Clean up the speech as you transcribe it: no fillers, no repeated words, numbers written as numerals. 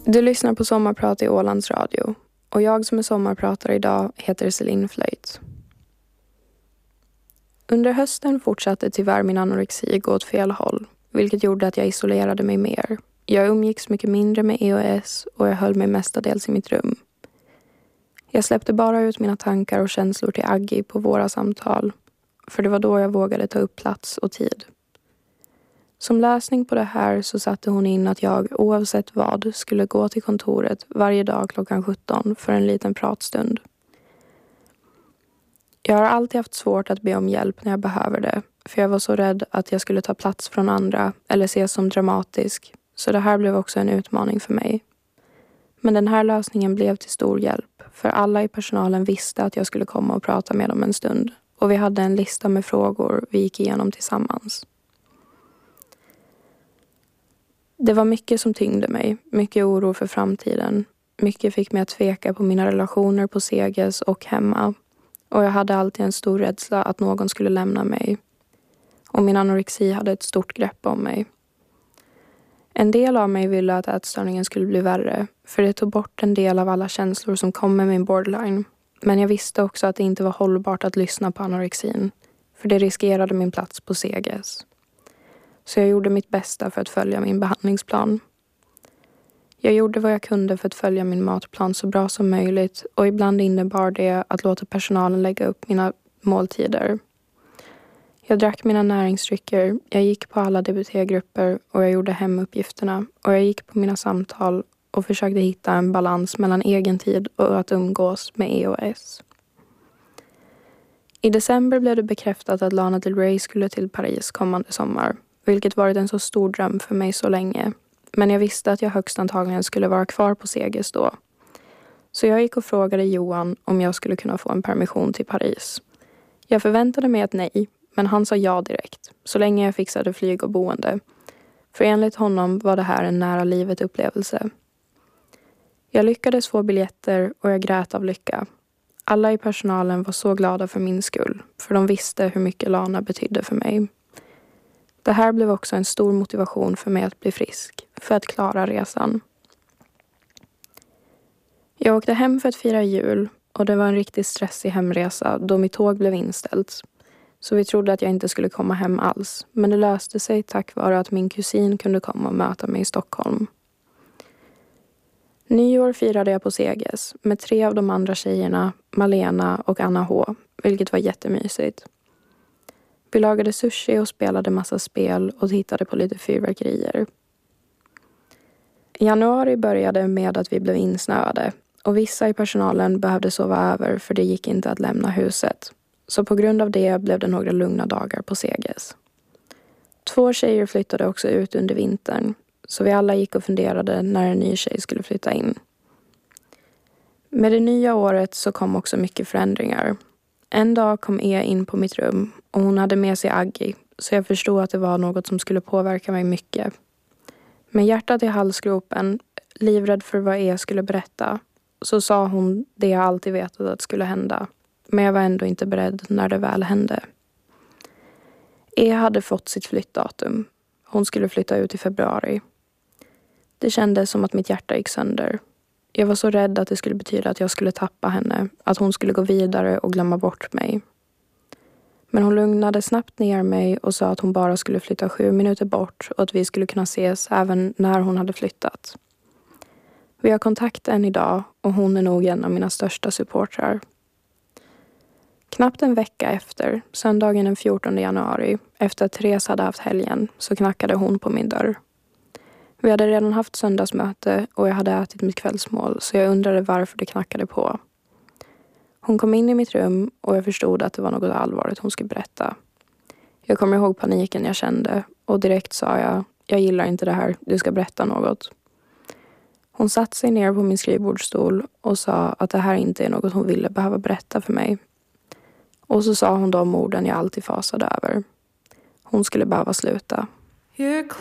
Du lyssnar på Sommarprat i Ålands Radio och jag som är sommarpratare idag heter Celine Flöjt. Under hösten fortsatte tyvärr min anorexi gå åt fel håll, vilket gjorde att jag isolerade mig mer. Jag umgicks mycket mindre med EOS och jag höll mig mestadels i mitt rum. Jag släppte bara ut mina tankar och känslor till Aggie på våra samtal, för det var då jag vågade ta upp plats och tid. Som lösning på det här så satte hon in att jag oavsett vad skulle gå till kontoret varje dag klockan 17 för en liten pratstund. Jag har alltid haft svårt att be om hjälp när jag behöver det, för jag var så rädd att jag skulle ta plats från andra eller ses som dramatisk, så det här blev också en utmaning för mig. Men den här lösningen blev till stor hjälp, för alla i personalen visste att jag skulle komma och prata med dem en stund, och vi hade en lista med frågor vi gick igenom tillsammans. Det var mycket som tyngde mig, mycket oro för framtiden. Mycket fick mig att tveka på mina relationer på Seges och hemma. Och jag hade alltid en stor rädsla att någon skulle lämna mig. Och min anorexi hade ett stort grepp om mig. En del av mig ville att ätstörningen skulle bli värre, för det tog bort en del av alla känslor som kom med min borderline. Men jag visste också att det inte var hållbart att lyssna på anorexin, för det riskerade min plats på Seges. Så jag gjorde mitt bästa för att följa min behandlingsplan. Jag gjorde vad jag kunde för att följa min matplan så bra som möjligt, och ibland innebar det att låta personalen lägga upp mina måltider. Jag drack mina näringsdrycker, jag gick på alla DBT-grupper och jag gjorde hemuppgifterna, och jag gick på mina samtal och försökte hitta en balans mellan egen tid och att umgås med EOS. I december blev det bekräftat att Lana Del Rey skulle till Paris kommande sommar, vilket varit en så stor dröm för mig så länge. Men jag visste att jag högst antagligen skulle vara kvar på Seges då. Så jag gick och frågade Johan om jag skulle kunna få en permission till Paris. Jag förväntade mig ett nej, men han sa ja direkt, så länge jag fixade flyg och boende. För enligt honom var det här en nära livet upplevelse. Jag lyckades få biljetter och jag grät av lycka. Alla i personalen var så glada för min skull, för de visste hur mycket Lana betydde för mig. Det här blev också en stor motivation för mig att bli frisk, för att klara resan. Jag åkte hem för att fira jul och det var en riktigt stressig hemresa då mitt tåg blev inställt. Så vi trodde att jag inte skulle komma hem alls, men det löste sig tack vare att min kusin kunde komma och möta mig i Stockholm. Nyår firade jag på Seges med 3 av de andra tjejerna, Malena och Anna H, vilket var jättemysigt. Vi lagade sushi och spelade massa spel och tittade på lite fyrverkerier. Januari började med att vi blev insnöade och vissa i personalen behövde sova över för det gick inte att lämna huset. Så på grund av det blev det några lugna dagar på Seges. 2 tjejer flyttade också ut under vintern, så vi alla gick och funderade när en ny tjej skulle flytta in. Med det nya året så kom också mycket förändringar. En dag kom in på mitt rum och hon hade med sig Aggie, så jag förstod att det var något som skulle påverka mig mycket. Med hjärtat i halsgropen, livrädd för vad skulle berätta, så sa hon det jag alltid vetat att skulle hända. Men jag var ändå inte beredd när det väl hände. Hade fått sitt flyttdatum. Hon skulle flytta ut i februari. Det kändes som att mitt hjärta gick sönder. Jag var så rädd att det skulle betyda att jag skulle tappa henne, att hon skulle gå vidare och glömma bort mig. Men hon lugnade snabbt ner mig och sa att hon bara skulle flytta 7 minuter bort och att vi skulle kunna ses även när hon hade flyttat. Vi har kontakt än idag och hon är nog en av mina största supportrar. Knappt en vecka efter, söndagen den 14 januari, efter att Therese hade haft helgen, så knackade hon på min dörr. Vi hade redan haft söndagsmöte och jag hade ätit mitt kvällsmål, så jag undrade varför det knackade på. Hon kom in i mitt rum och jag förstod att det var något allvarligt hon skulle berätta. Jag kommer ihåg paniken jag kände och direkt sa jag gillar inte det här, du ska berätta något. Hon satte sig ner på min skrivbordsstol och sa att det här inte är något hon ville behöva berätta för mig. Och så sa hon de orden jag alltid fasade över. Hon skulle behöva sluta. You're